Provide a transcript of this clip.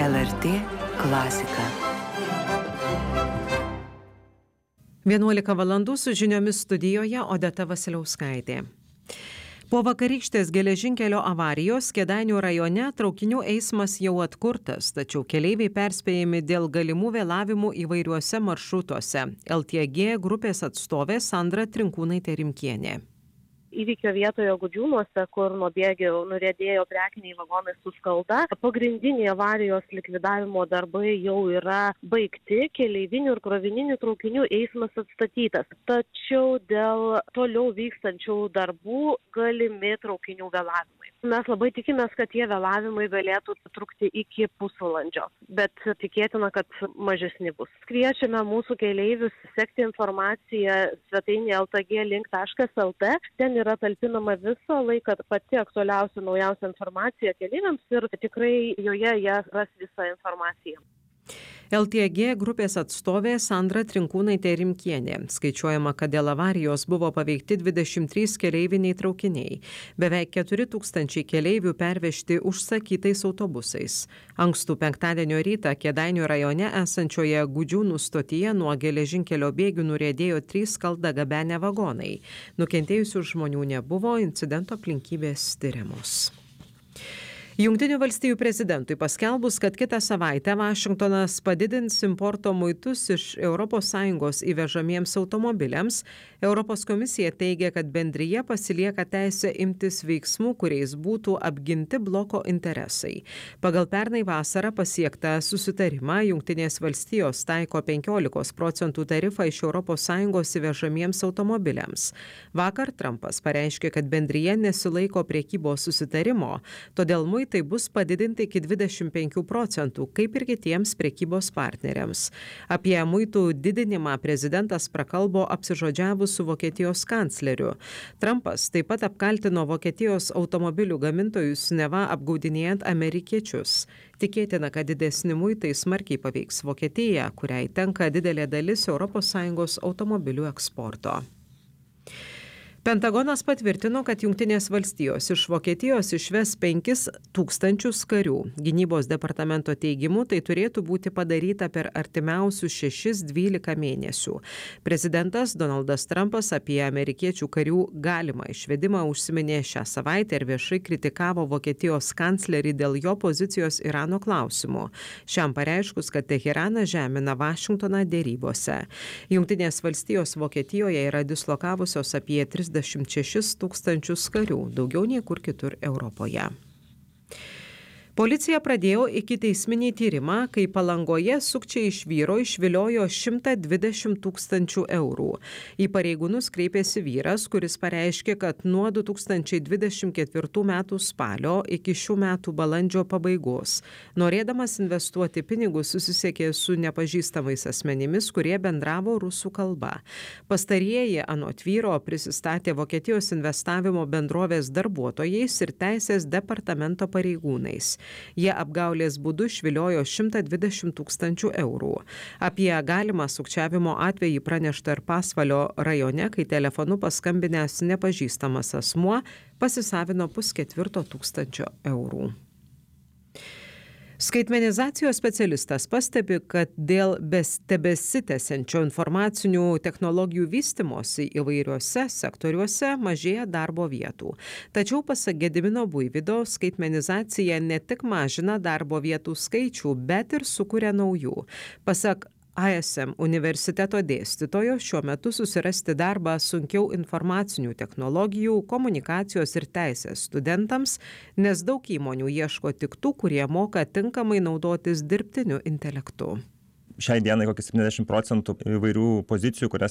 LRT klasika. 11 valandų su žiniomis studijoje Odeta Vasiliauskaitė. Po vakarykštės geležinkelio avarijos Kėdainių rajone traukinių eismas jau atkurtas, tačiau keleiviai perspėjami dėl galimų vėlavimų įvairiuose maršrutuose. LTG grupės atstovė Sandra Trinkūnaitė Rimkienė. Įvykio vietoje Gudžiūnuose, kur nuo bėgių nuriedėjo prekiniai vagonai su skalda. Pagrindiniai avarijos likvidavimo darbai jau yra baigti, keleivinių ir krovininių traukinių eismas atstatytas. Tačiau dėl toliau vykstančių darbų galimi traukinių vėlavimai. Mes labai tikimės, kad tie vėlavimai galėtų trukti iki pusvalandžio, bet tikėtina, kad mažesni bus. Kviečiame mūsų keleivius sekti informaciją svetainėje ltglink.lt. Ten yra talpinama visą laiką pati aktualiausia, naujausia informacija keleiviams ir tikrai joje jie ras visą informaciją. LTG grupės atstovė Sandra Trinkūnaitė Rimkienė. Skaičiuojama, kad dėl avarijos buvo paveikti 23 keleiviniai traukiniai. Beveik 4000 keleivių pervežti užsakytais autobusais. Ankstų penktadienio rytą Kėdainių rajone esančioje Gudžiūnų stotyje nuo geležinkelio bėgių nuriedėjo 3 skalda gabenę vagonai. Nukentėjusių žmonių nebuvo, incidento aplinkybės tyriamos. Jungtinių valstijų prezidentui paskelbus, kad kitą savaitę Vašingtonas padidins importo muitus iš ES įvežamiems automobiliams, Europos komisija teigia, kad bendrija pasilieka teisę imtis veiksmų, kuriais būtų apginti bloko interesai. Pagal pernai vasarą pasiektą susitarimą Jungtinės valstijos taiko 15% tarifą iš ES įvežamiems automobiliams. Vakar Trumpas pareiškė, kad bendrija nesilaiko prekybos susitarimo, todėl tai bus padidinti iki 25%, kaip ir kitiems prekybos partneriams. Apie muitų didinimą prezidentas prakalbo apsižodžiavus su Vokietijos kancleriu. Trumpas taip pat apkaltino Vokietijos automobilių gamintojus neva apgaudinėjant amerikiečius. Tikėtina, kad didesni muitai smarkiai paveiks Vokietiją, kuriai tenka didelė dalis ES automobilių eksporto. Pentagonas patvirtino, kad Jungtinės valstijos iš Vokietijos išves 5000 karių. Gynybos departamento teigimu tai turėtų būti padaryta per artimiausius 6-12 mėnesių. Prezidentas Donaldas Trumpas apie amerikiečių karių galimą išvedimą užsiminė šią savaitę ir viešai kritikavo Vokietijos kanclerį dėl jo pozicijos Irano klausimu. Šiam pareiškus, kad Teheranas žemina Vašingtoną dėrybose. Jungtinės valstijos Vokietijoje yra dislokavusios apie 36 000 karių, daugiau nei kur kitur Europoje. Policija pradėjo ikiteisminį tyrimą, kai Palangoje sukčiai iš vyro išviliojo 120 000 eurų. Į pareigūnus kreipėsi vyras, kuris pareiškė, kad nuo 2024 metų spalio iki šių metų balandžio pabaigos, norėdamas investuoti pinigus, susisiekė su nepažįstamais asmenimis, kurie bendravo rusų kalba. Pastarieji anot vyro prisistatė Vokietijos investavimo bendrovės darbuotojais ir teisės departamento pareigūnais. Jie apgaulės būdu išviliojo 120 000 eurų. Apie galimą sukčiavimo atvejį pranešta ir Pasvalio rajone, kai telefonu paskambinęs nepažįstamas asmuo pasisavino 500 eurų. Skaitmenizacijos specialistas pastebi, kad dėl tebesitęsiančio informacinių technologijų vystymosi įvairiuose sektoriuose mažėja darbo vietų. Tačiau pasak Gedimino Buivydo, skaitmenizacija ne tik mažina darbo vietų skaičių, bet ir sukuria naujų. Pasak ISM universiteto dėstytojo, šiuo metu susirasti darbą sunkiau informacinių technologijų, komunikacijos ir teisės studentams, nes daug įmonių ieško tik tų, kurie moka tinkamai naudotis dirbtiniu intelektu. Šiai dienai kokį 70% įvairių pozicijų, kurias